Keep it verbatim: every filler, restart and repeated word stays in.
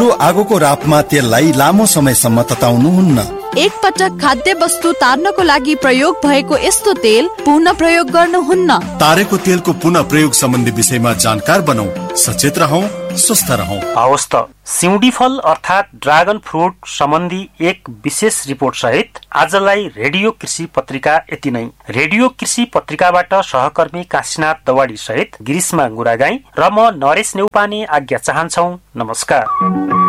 आगोको रापमा तेललाई लामो समयसम्म तताउनुहुन्न। एक पटक खाद्य वस्तु तार्नको लागि प्रयोग भएको यस्तो तेल पुनः प्रयोग गर्नुहुन्न। तारेको तेलको पुनः प्रयोग सम्बन्धी विषयमा जानकार बनौ, सचेत रहौ, स्वस्थ रहौ। हवस् त, सिउँडी फल अर्थात ड्रागन फ्रुट सम्बन्धी एक विशेष रिपोर्ट सहित आजलाई रेडियो कृषि पत्रिका यति नै। रेडियो कृषि पत्रिकाबाट सहकर्मी काशीनाथ दवाडी सहित गिरीशमा गुरागाई र म नरेश नेउपाने आज्ञा चाहन्छौ। नमस्कार।